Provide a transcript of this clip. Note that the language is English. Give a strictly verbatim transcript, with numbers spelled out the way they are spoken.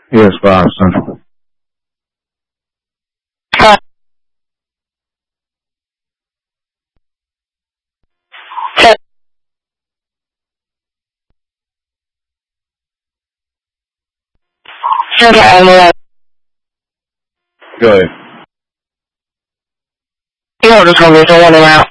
Yes, five central. Go ahead. You know, just gonna be someone around.